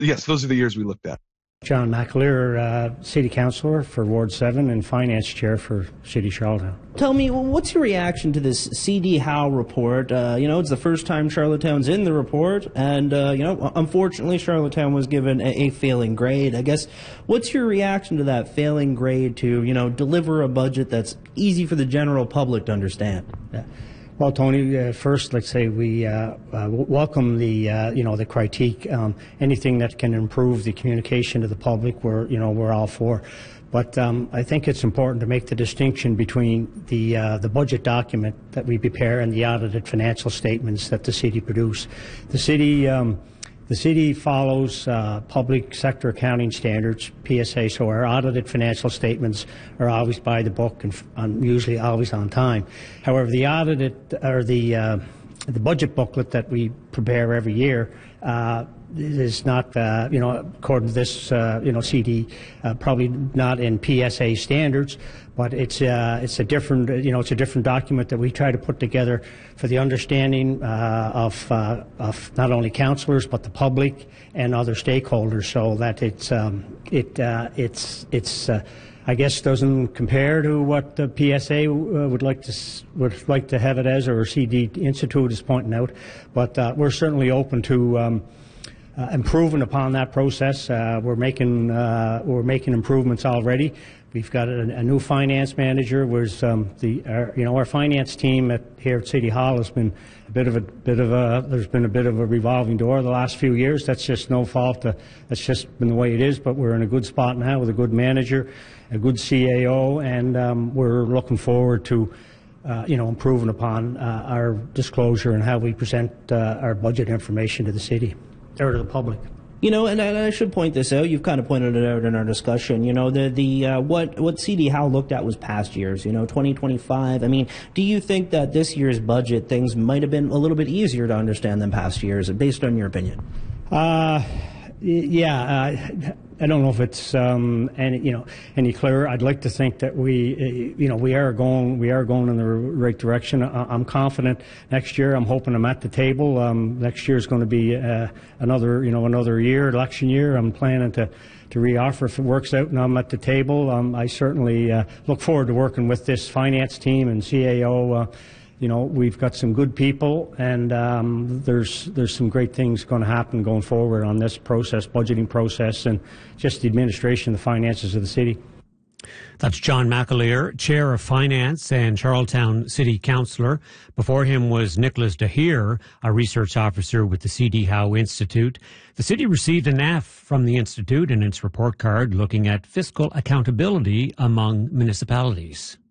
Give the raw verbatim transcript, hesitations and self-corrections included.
Yes, those are the years we looked at. John McAleer, uh, City Councillor for Ward seven and Finance Chair for City Charlottetown. Tell me, what's your reaction to this C D Howe report? Uh, you know, it's the first time Charlottetown's in the report, and, uh, you know, unfortunately Charlottetown was given a, a failing grade. I guess, what's your reaction to that failing grade to, you know, deliver a budget that's easy for the general public to understand? Yeah. Well, Tony, uh, first, let's say we uh, uh, welcome the, uh, you know, the critique. Um, anything that can improve the communication to the public, we're, you know, we're all for. But um, I think it's important to make the distinction between the uh, the budget document that we prepare and the audited financial statements that the city produce. The city. Um, The city follows uh, public sector accounting standards, P S A, so our audited financial statements are always by the book and um, usually always on time. However, the audited or the uh, the budget booklet that we prepare every year uh, is not, uh, you know, according to this, uh, you know, C D, uh, probably not in P S A standards, but it's uh, it's a different, you know, it's a different document that we try to put together for the understanding uh, of uh, of not only councillors but the public and other stakeholders, so that it's um, it uh, it's it's. Uh, I guess doesn't compare to what the P S A uh, would like to would like to have it as, or C D Institute is pointing out, but uh, we're certainly open to um, uh, improving upon that process. Uh, we're making uh, we're making improvements already. We've got a, a new finance manager. Where's um, the our, you know our finance team at here at City Hall has been a bit of a bit of a there's been a bit of a revolving door the last few years. That's just no fault. Uh, that's just been the way it is. But we're in a good spot now with a good manager, a good C A O, and um, we're looking forward to uh, you know improving upon uh, our disclosure and how we present uh, our budget information to the city or to the public. You know, and I, I should point this out. You've kind of pointed it out in our discussion. You know, the the uh, what what C D Howe looked at was past years. You know, twenty twenty-five. I mean, do you think that this year's budget things might have been a little bit easier to understand than past years, based on your opinion? Uh, yeah. Uh, I don't know if it's um, any you know any clearer. I'd like to think that we you know we are going we are going in the right direction. I'm confident next year. I'm hoping I'm at the table. Um, next year is going to be uh, another you know another year, election year. I'm planning to to reoffer if it works out, and I'm at the table. Um, I certainly uh, look forward to working with this finance team and C A O. Uh, You know, we've got some good people, and um, there's there's some great things going to happen going forward on this process, budgeting process, and just the administration, the finances of the city. That's John McAleer, Chair of Finance and Charlottetown City Councillor. Before him was Nicholas DeHeer, a research officer with the C D Howe Institute. The city received an F from the Institute in its report card looking at fiscal accountability among municipalities.